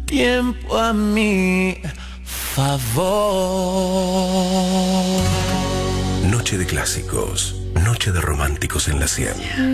tiempo a mi favor. Noche de clásicos, noche de románticos en la 100.